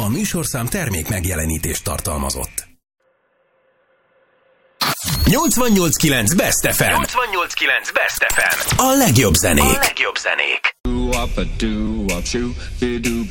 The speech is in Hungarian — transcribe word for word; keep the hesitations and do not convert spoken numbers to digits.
A műsorszám termék megjelenítést tartalmazott. nyolcvannyolc kilenc Best ef em. nyolcvannyolc kilenc Best ef em. A legjobb zenék. A legjobb zenék.